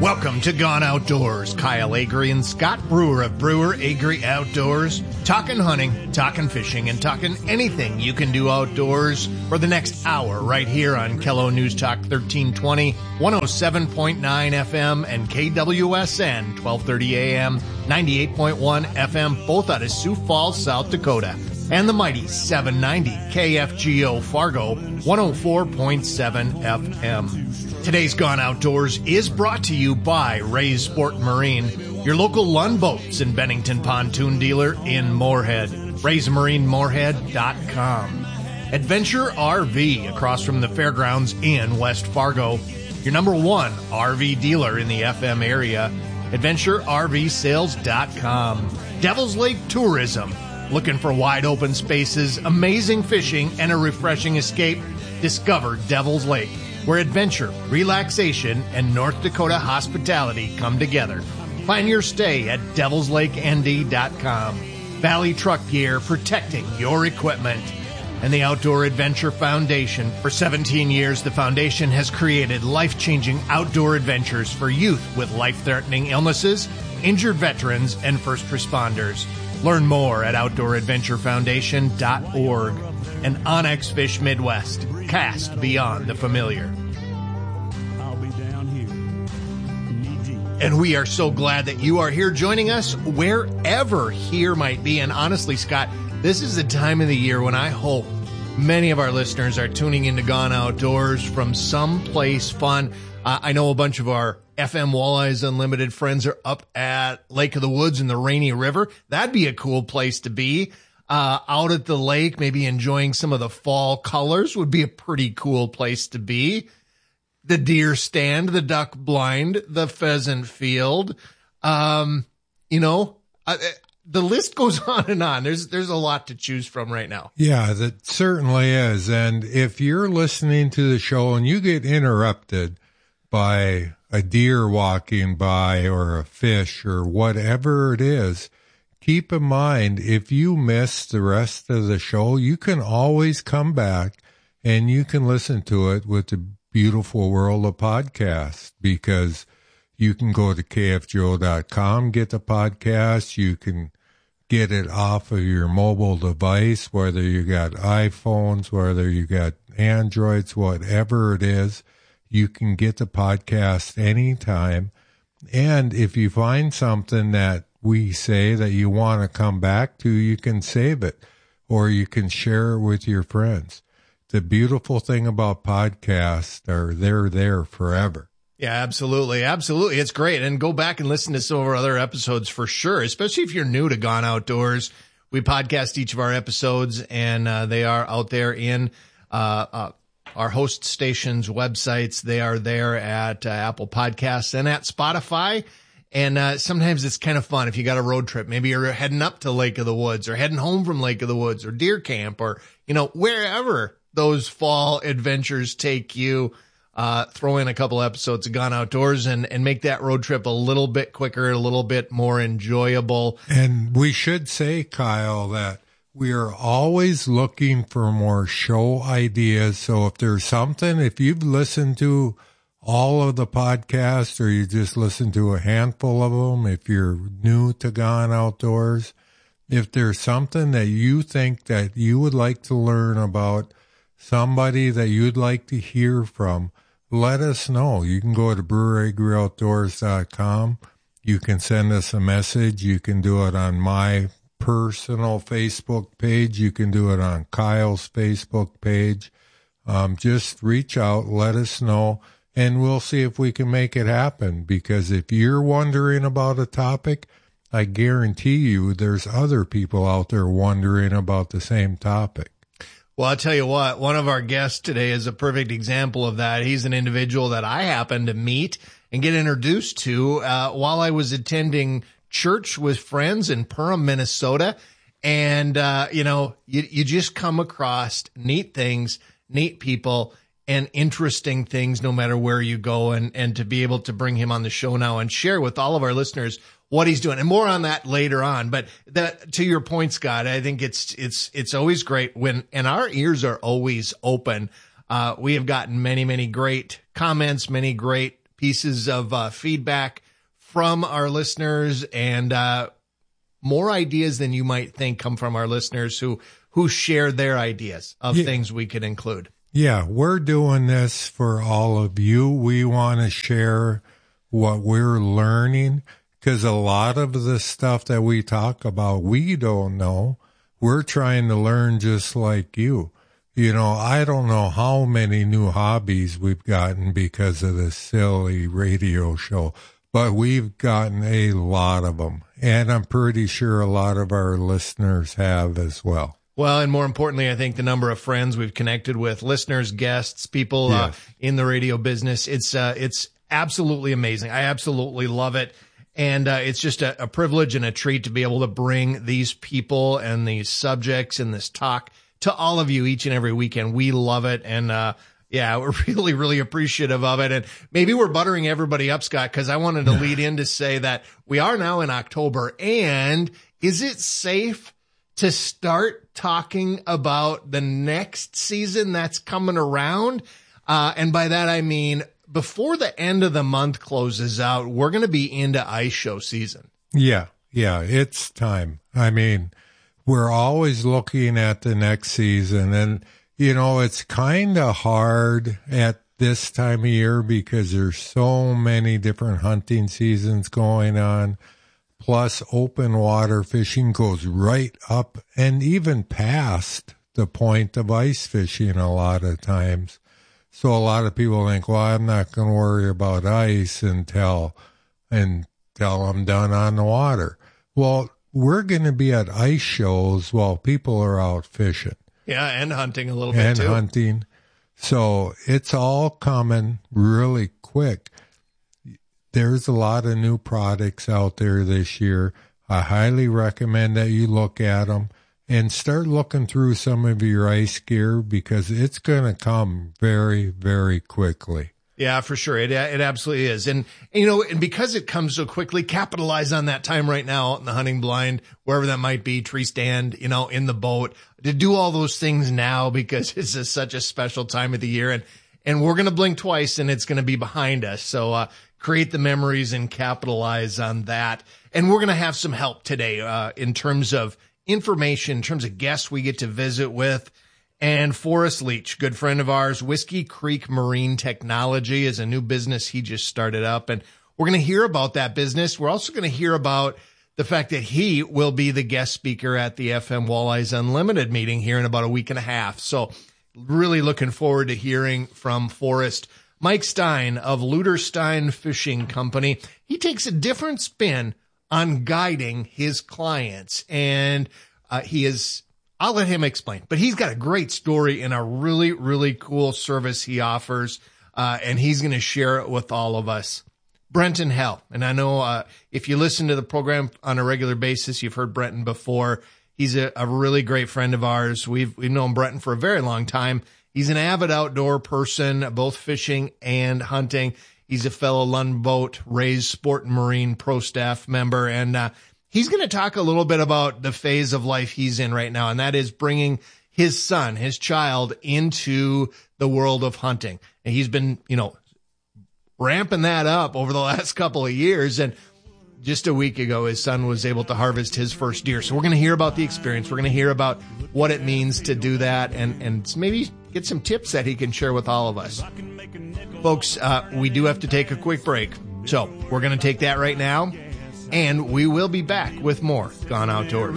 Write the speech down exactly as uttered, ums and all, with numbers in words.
Welcome to Gone Outdoors. Kyle Agri and Scott Brewer of Brewer Agri Outdoors. Talking hunting, talking fishing, and talking anything you can do outdoors for the next hour right here on Kello News Talk thirteen twenty, one oh seven point nine F M, and K W S N twelve thirty A M, ninety-eight point one F M, both out of Sioux Falls, South Dakota. And the mighty seven ninety K F G O Fargo, one oh four point seven F M. Today's Gone Outdoors is brought to you by Ray's Sport Marine, your local Lund Boats and Bennington pontoon dealer in Moorhead. rays marine moorhead dot com. Adventure R V across from the fairgrounds in West Fargo, your number one R V dealer in the F M area. adventure R V sales dot com. Devil's Lake Tourism. Looking for wide open spaces, amazing fishing, and a refreshing escape? Discover Devil's Lake, where adventure, relaxation, and North Dakota hospitality come together. Plan your stay at devils lake N D dot com. Valley Truck Gear, protecting your equipment. And the Outdoor Adventure Foundation. For seventeen years, the foundation has created life-changing outdoor adventures for youth with life-threatening illnesses, injured veterans, and first responders. Learn more at outdoor adventure foundation dot org. And Onyx Fish Midwest. Cast beyond the familiar. I'll be down here. And we are so glad that you are here joining us wherever here might be. And honestly, Scott, this is the time of the year when I hope many of our listeners are tuning into Gone Outdoors from someplace fun. Uh, I know a bunch of our F M Walleyes Unlimited friends are up at Lake of the Woods in the Rainy River. That'd be a cool place to be. Uh, out at the lake, maybe enjoying some of the fall colors would be a pretty cool place to be. The deer stand, the duck blind, the pheasant field. Um, you know, uh, the list goes on and on. There's, there's a lot to choose from right now. Yeah, that certainly is. And if you're listening to the show and you get interrupted by a deer walking by or a fish or whatever it is, keep in mind, if you miss the rest of the show, you can always come back and you can listen to it with the beautiful world of podcasts, because you can go to K F G O dot com, get the podcast. You can get it off of your mobile device, whether you got iPhones, whether you got Androids, whatever it is. You can get the podcast anytime. And if you find something that we say that you want to come back to, you can save it or you can share it with your friends. The beautiful thing about podcasts are they're there forever. Yeah, absolutely. Absolutely. It's great. And go back and listen to some of our other episodes for sure, especially if you're new to Gone Outdoors. We podcast each of our episodes, and uh, they are out there in uh, uh our host stations' websites. They are there at uh, Apple Podcasts and at Spotify. And uh, sometimes it's kind of fun if you got a road trip. Maybe you're heading up to Lake of the Woods or heading home from Lake of the Woods or deer camp or, you know, wherever those fall adventures take you. Uh, throw in a couple episodes of Gone Outdoors and, and make that road trip a little bit quicker, a little bit more enjoyable. And we should say, Kyle, that we are always looking for more show ideas. So if there's something, if you've listened to all of the podcasts or you just listen to a handful of them, if you're new to Gone Outdoors, if there's something that you think that you would like to learn about, somebody that you'd like to hear from, let us know. You can go to brewer agri outdoors dot com. You can send us a message. You can do it on my personal Facebook page. You can do it on Kyle's Facebook page. Um, just reach out, let us know, and we'll see if we can make it happen. Because if you're wondering about a topic, I guarantee you there's other people out there wondering about the same topic. Well, I'll tell you what, one of our guests today is a perfect example of that. He's an individual that I happened to meet and get introduced to uh, while I was attending church with friends in Perham, Minnesota. And, uh, you know, you, you just come across neat things, neat people, and interesting things no matter where you go. And, and to be able to bring him on the show now and share with all of our listeners what he's doing, and more on that later on. But that, to your point, Scott, I think it's, it's, it's always great when, and our ears are always open. Uh, we have gotten many, many great comments, many great pieces of uh, feedback from our listeners, and uh, more ideas than you might think come from our listeners who, who share their ideas of Yeah. things we could include. Yeah, we're doing this for all of you. We want to share what we're learning, because a lot of the stuff that we talk about, we don't know. We're trying to learn just like you. You know, I don't know how many new hobbies we've gotten because of this silly radio show, but we've gotten a lot of them. And I'm pretty sure a lot of our listeners have as well. Well, and more importantly, I think the number of friends we've connected with, listeners, guests, people Yes. uh, in the radio business, it's uh, it's absolutely amazing. I absolutely love it. And uh, it's just a, a privilege and a treat to be able to bring these people and these subjects and this talk to all of you each and every weekend. We love it. And uh, yeah, we're really, really appreciative of it. And maybe we're buttering everybody up, Scott, because I wanted to lead in to say that we are now in October. And is it safe to start talking about the next season that's coming around? Uh, and by that, I mean, before the end of the month closes out, we're going to be into ice show season. Yeah, yeah, it's time. I mean, we're always looking at the next season, and, you know, it's kind of hard at this time of year because there's so many different hunting seasons going on. Plus, open water fishing goes right up and even past the point of ice fishing a lot of times. So a lot of people think, well, I'm not going to worry about ice until until I'm done on the water. Well, we're going to be at ice shows while people are out fishing. Yeah, and hunting a little bit and too. hunting. So it's all coming really quick. There's a lot of new products out there this year. I highly recommend that you look at them and start looking through some of your ice gear because it's going to come very, very quickly. Yeah, for sure. It it absolutely is. And, and, you know, and because it comes so quickly, capitalize on that time right now out in the hunting blind, wherever that might be, tree stand, you know, in the boat, to do all those things now because it's a, such a special time of the year. And, and we're going to blink twice and it's going to be behind us. So, uh, create the memories and capitalize on that. And we're going to have some help today, uh, in terms of information, in terms of guests we get to visit with. And Forrest Leach, good friend of ours, Whiskey Creek Marine Technology is a new business he just started up. And we're going to hear about that business. We're also going to hear about the fact that he will be the guest speaker at the F M Walleyes Unlimited meeting here in about a week and a half. So really looking forward to hearing from Forrest. Mike Stein of Luderstein Fishing Company, he takes a different spin on guiding his clients. And uh, he is... I'll let him explain, but he's got a great story and a really, really cool service he offers, uh, and he's going to share it with all of us. Brenton Hell, and I know uh, if you listen to the program on a regular basis, you've heard Brenton before. He's a, a really great friend of ours. We've we've known Brenton for a very long time. He's an avid outdoor person, both fishing and hunting. He's a fellow Lund Boat Rays Sport and Marine Pro Staff member, and uh, he's going to talk a little bit about the phase of life he's in right now, and that is bringing his son, his child, into the world of hunting. And he's been, you know, ramping that up over the last couple of years. And just a week ago, his son was able to harvest his first deer. So we're going to hear about the experience. We're going to hear about what it means to do that and, and maybe get some tips that he can share with all of us. Folks, uh, we do have to take a quick break. So we're going to take that right now. And we will be back with more Gone Outdoors.